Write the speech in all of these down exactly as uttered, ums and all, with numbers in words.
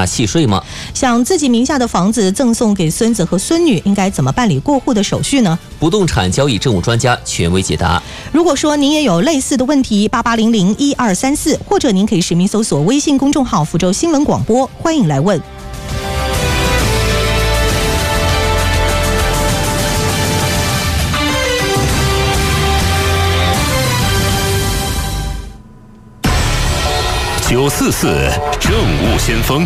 契税吗？ 想自己名下的房子赠送给孙子和孙女，应该怎么办理过户的手续呢？ 不动产交易政务专家权威解答。 如果说您也有类似的问题，八八零零一二三四，或者您可以实名搜索微信公众号福州新闻广播，欢迎来问。 九四四政务先锋，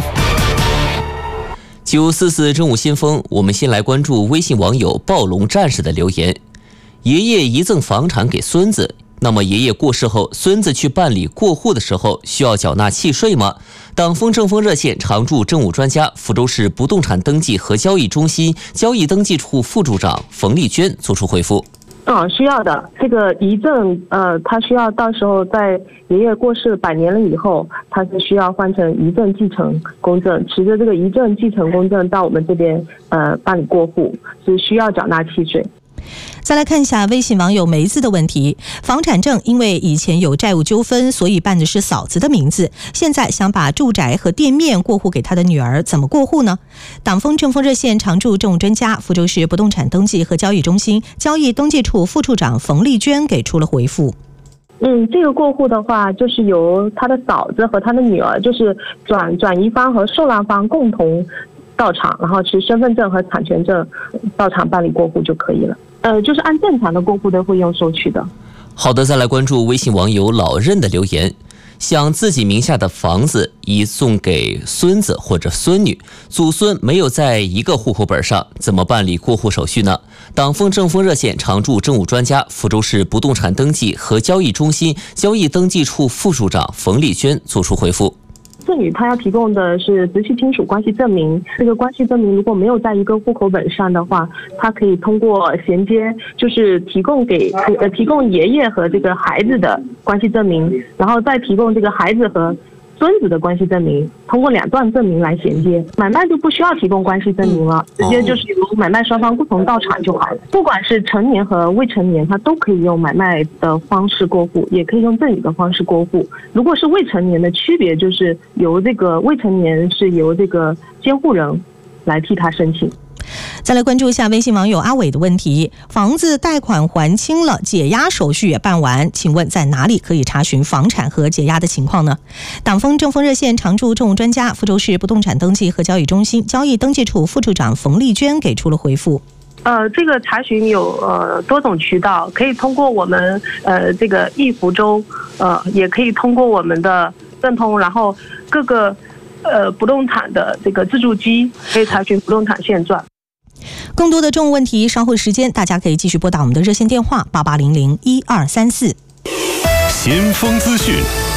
九四四政务先锋，我们先来关注微信网友暴龙战士的留言。爷爷遗赠房产给孙子，那么爷爷过世后，孙子去办理过户的时候，需要缴纳契税吗？党风政风热线常驻政务专家、福州市不动产登记和交易中心交易登记处副处长冯丽娟作出回复。 嗯，需要的。这个遗赠，呃，他需要到时候在爷爷过世百年了以后，他是需要换成遗赠继承公证，持着这个遗赠继承公证到我们这边呃办理过户，是需要缴纳契税。 再来看一下微信网友梅子的问题。房产证因为以前有债务纠纷，所以办的是嫂子的名字，现在想把住宅和店面过户给他的女儿，怎么过户呢？党风政风热线常驻政务专家、福州市不动产登记和交易中心交易登记处副处长冯丽娟给出了回复。 嗯，这个过户的话，就是由他的嫂子和他的女儿，就是转转移方和受让方共同到场，然后持身份证和产权证到场办理过户就可以了。呃，就是按正常的过户的费用收取的。 好的，再来关注微信网友老任的留言。想自己名下的房子移送给孙子或者孙女，祖孙没有在一个户口本上，怎么办理过户手续呢？党风政风热线常驻政务专家、福州市不动产登记和交易中心交易登记处副处长冯丽娟作出回复。 赠与他要提供的是直系亲属关系证明，这个关系证明如果没有在一个户口本上的话，他可以通过衔接，就是提供给呃提供爷爷和这个孩子的关系证明，然后再提供这个孩子和孙子的关系证明，通过两段证明来衔接。买卖就不需要提供关系证明了，直接就是由买卖双方共同到场就好了。不管是成年和未成年，他都可以用买卖的方式过户，也可以用赠与的方式过户。如果是未成年的区别，就是由这个未成年是由这个监护人来替他申请。 再来关注一下微信网友阿伟的问题。房子贷款还清了，解押手续也办完，请问在哪里可以查询房产和解押的情况呢？党风政风热线常驻政务专家、福州市不动产登记和交易中心交易登记处副处长冯丽娟给出了回复。 呃，这个查询有呃多种渠道，可以通过我们呃这个易福州，呃也可以通过我们的政通，然后各个呃不动产的这个自助机可以查询不动产现状。 更多的政务问题，稍后时间大家可以继续拨打我们的热线电话八八零零一二三四。 先锋资讯。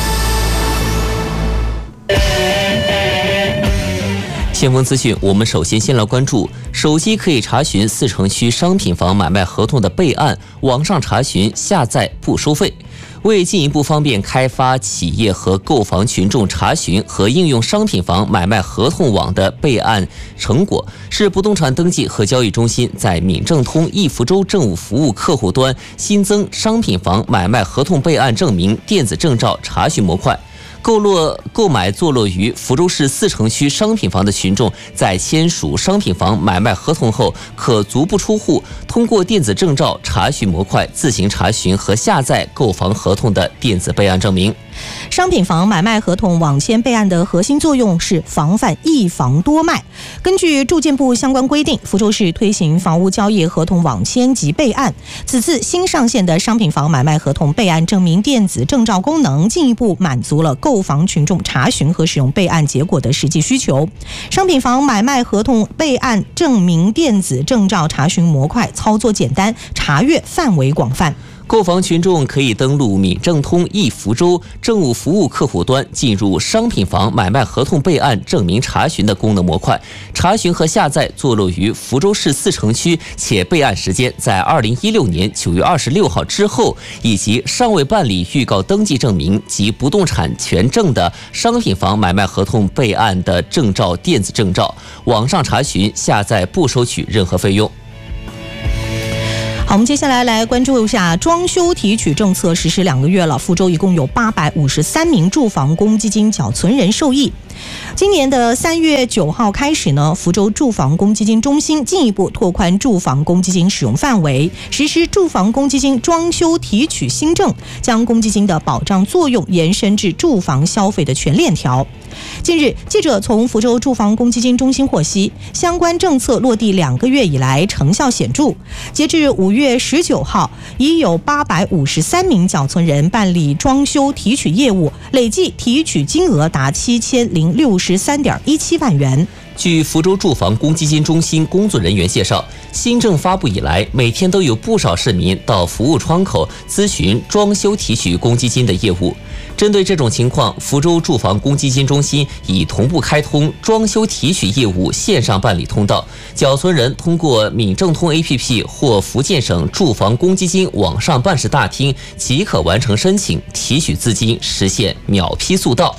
先锋资讯，我们首先先来关注：手机可以查询四城区商品房买卖合同的备案，网上查询下载不收费。为进一步方便开发企业和购房群众查询和应用商品房买卖合同网的备案成果，市不动产登记和交易中心在闽政通易福州政务服务客户端新增商品房买卖合同备案证明电子证照查询模块。购落购买坐落于福州市四城区商品房的群众，在签署商品房买卖合同后，可足不出户，通过电子证照查询模块自行查询和下载购房合同的电子备案证明。 商品房买卖合同网签备案的核心作用是防范一房多卖。根据住建部相关规定，福州市推行房屋交易合同网签及备案。此次新上线的商品房买卖合同备案证明电子证照功能，进一步满足了购房群众查询和使用备案结果的实际需求。商品房买卖合同备案证明电子证照查询模块操作简单，查阅范围广泛。 购房群众可以登录闽政通易福州政务服务客户端，进入商品房买卖合同备案证明查询的功能模块，查询和下载坐落于福州市四城区且备案时间在二零一六年九月二十六号之后，以及尚未办理预告登记证明及不动产权证的商品房买卖合同备案的证照电子证照，网上查询下载不收取任何费用。 好，我们接下来来关注一下装修提取政策实施两个月了，福州一共有八百五十三名住房公积金缴存人受益。 今年的三月九号开始呢，福州住房公积金中心进一步拓宽住房公积金使用范围，实施住房公积金装修提取新政，将公积金的保障作用延伸至住房消费的全链条。近日，记者从福州住房公积金中心获悉，相关政策落地两个月以来成效显著。截至五月十九号，已有八百五十三名缴存人办理装修提取业务，累计提取金额达七千零六十三点一七万元。 据福州住房公积金中心工作人员介绍，新政发布以来，每天都有不少市民到服务窗口咨询装修提取公积金的业务。针对这种情况，福州住房公积金中心已同步开通装修提取业务线上办理通道，缴存人通过闽政通 A P P 或福建省住房公积金网上办事大厅即可完成申请，提取资金，实现秒批速到。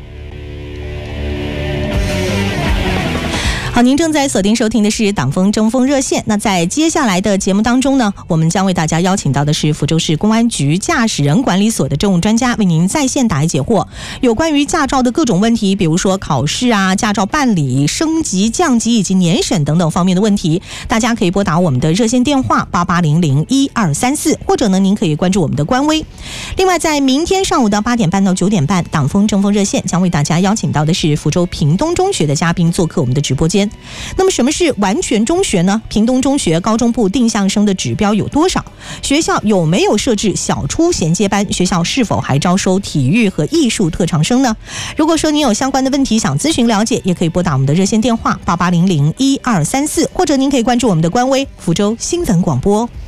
好，您正在锁定收听的是党风争锋热线。那在接下来的节目当中呢，我们将为大家邀请到的是福州市公安局驾驶人管理所的政务专家，为您在线答疑解惑。有关于驾照的各种问题，比如说考试啊、驾照办理、升级、降级以及年审等等方面的问题，大家可以拨打我们的热线电话八八零零一二三四，或者呢，您可以关注我们的官微。另外，在明天上午的八点半到九点半，党风争锋热线将为大家邀请到的是福州屏东中学的嘉宾做客我们的直播间。那么什么是完全中学呢？屏东中学高中部定向生的指标有多少？学校有没有设置小初衔接班？学校是否还招收体育和艺术特长生呢？如果说您有相关的问题想咨询了解，也可以拨打我们的热线电话八八零零一二三四，或者您可以关注我们的官微福州新闻广播。